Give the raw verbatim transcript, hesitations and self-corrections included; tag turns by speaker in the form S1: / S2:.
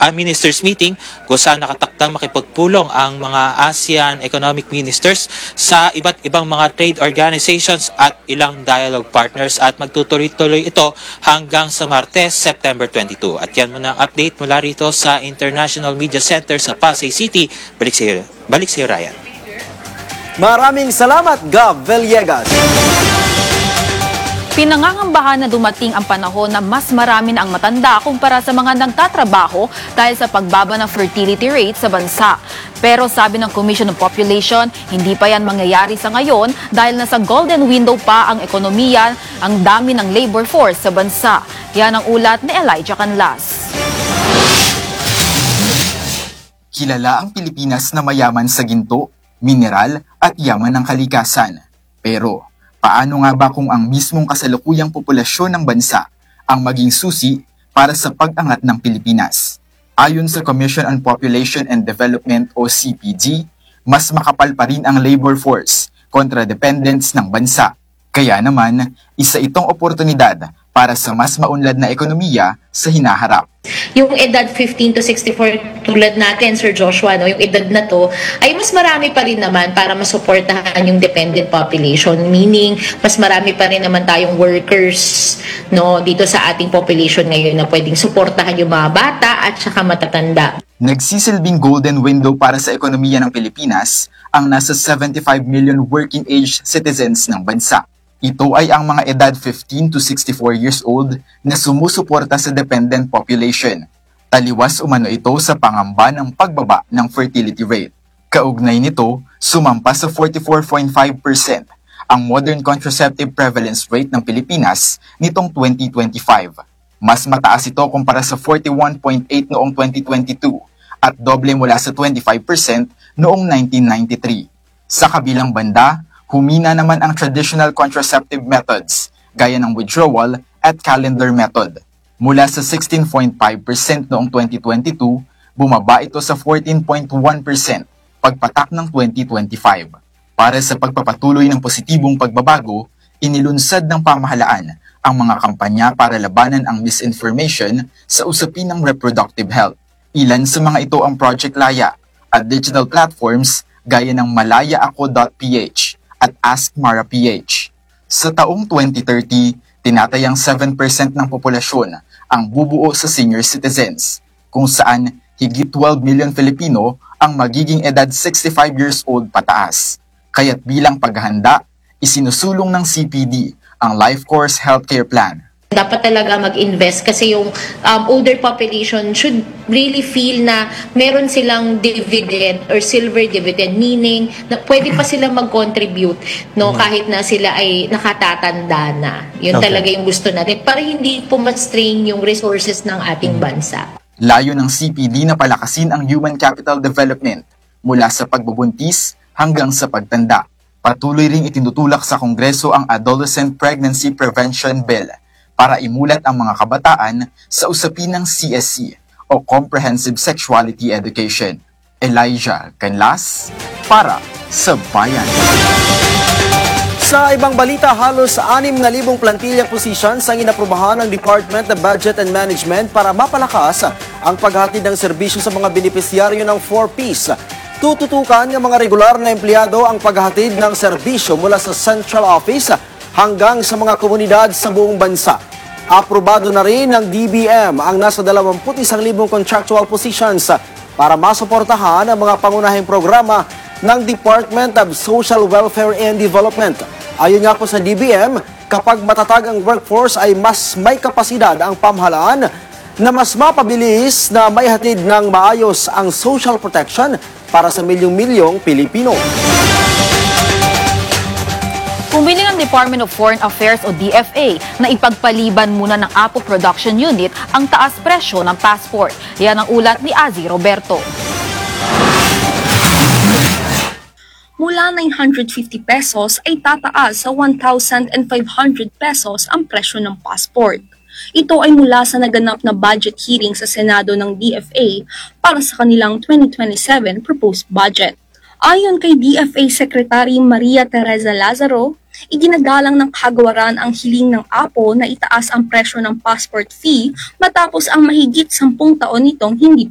S1: uh, ministers meeting kung saan nakatakdang makipagpulong ang mga ASEAN economic ministers sa iba't ibang mga trade organizations at ilang dialogue partners at magtutuloy-tuloy ito hanggang sa Martes, September twenty-two. At yan muna ang update mula rito sa International Media Center sa Pasay City. Balik sa iyo, balik sa iyo Ryan.
S2: Maraming salamat, Gab Villegas.
S3: Pinangangambahan na dumating ang panahon na mas marami na ang matanda kumpara sa mga nagtatrabaho dahil sa pagbaba ng fertility rate sa bansa. Pero sabi ng Commission on Population, hindi pa yan mangyayari sa ngayon dahil nasa golden window pa ang ekonomiya, ang dami ng labor force sa bansa. Yan ang ulat ni Elijah Canlas.
S4: Kilala ang Pilipinas na mayaman sa ginto, mineral at yaman ng kalikasan. Pero paano nga ba kung ang mismong kasalukuyang populasyon ng bansa ang maging susi para sa pag-angat ng Pilipinas? Ayon sa Commission on Population and Development o C P D, mas makapal pa rin ang labor force kontra dependents ng bansa. Kaya naman, isa itong oportunidad para sa mas maunlad na ekonomiya sa hinaharap.
S5: Yung edad fifteen to sixty-four tulad natin, Sir Joshua, no, yung edad na to ay mas marami pa rin naman para masuportahan yung dependent population, meaning mas marami pa rin naman tayong workers, no, dito sa ating population ngayon na pwedeng suportahan yung mga bata at saka matatanda.
S4: Nagsisilbing golden window para sa ekonomiya ng Pilipinas ang nasa seventy-five million working age citizens ng bansa. Ito ay ang mga edad fifteen to sixty-four years old na sumusuporta sa dependent population. Taliwas umano ito sa pangamba ng pagbaba ng fertility rate. Kaugnay nito, sumampa sa forty-four point five percent ang modern contraceptive prevalence rate ng Pilipinas nitong twenty twenty-five. Mas mataas ito kumpara sa forty-one point eight noong twenty twenty-two at doble mula sa twenty-five percent noong nineteen ninety-three. Sa kabilang banda, humina naman ang traditional contraceptive methods, gaya ng withdrawal at calendar method. Mula sa sixteen point five percent noong twenty twenty-two, bumaba ito sa fourteen point one percent pagpatak ng twenty twenty-five. Para sa pagpapatuloy ng positibong pagbabago, inilunsad ng pamahalaan ang mga kampanya para labanan ang misinformation sa usapin ng reproductive health. Ilan sa mga ito ang Project Laya at digital platforms gaya ng malaya ako dot p h at Ask Mara P H. Sa taong twenty thirty, tinatayang seven percent ng populasyon ang bubuo sa senior citizens, kung saan higit twelve million Filipino ang magiging edad sixty-five years old pataas. Kaya't bilang paghahanda, isinusulong ng C P D ang Life Course Healthcare Plan.
S5: Dapat talaga mag-invest kasi yung um, older population should really feel na meron silang dividend or silver dividend, meaning na pwede pa sila mag-contribute, no, kahit na sila ay nakatatanda na. Yun okay. Talaga yung gusto natin para hindi po ma-strain yung resources ng ating bansa.
S4: Layo ng C P D na palakasin ang human capital development mula sa pagbubuntis hanggang sa pagtanda. Patuloy ring itinutulak sa Kongreso ang Adolescent Pregnancy Prevention Bill para imulat ang mga kabataan sa usapin ng C S C o Comprehensive Sexuality Education. Elijah Canlas para sa Bayan.
S2: Sa ibang balita, halos anim na libong plantilyang positions ang inaprubahan ng Department of Budget and Management para mapalakas ang paghatid ng serbisyo sa mga benepisyaryo ng four Ps. Tututukan ng mga regular na empleyado ang paghatid ng serbisyo mula sa Central Office hanggang sa mga komunidad sa buong bansa. Aprobado na rin ng D B M ang nasa dalawampu't isang libong contractual positions para masuportahan ang mga pangunahing programa ng Department of Social Welfare and Development. Ayon nga po sa D B M, kapag matatag ang workforce ay mas may kapasidad ang pamahalaan na mas mapabilis na maihatid ng maayos ang social protection para sa milyong-milyong Pilipino.
S3: Pumili ng Department of Foreign Affairs o D F A na ipagpaliban muna ng Apo Production Unit ang taas presyo ng passport. Yan ang ulat ni Azi Roberto.
S6: Mula nine hundred fifty pesos ay tataas sa one thousand five hundred pesos ang presyo ng passport. Ito ay mula sa naganap na budget hearing sa Senado ng D F A para sa kanilang twenty twenty-seven proposed budget. Ayon kay D F A Secretary Maria Teresa Lazaro, iginagalang ng kagawaran ang hiling ng Apo na itaas ang presyo ng passport fee matapos ang mahigit sampung taon nitong hindi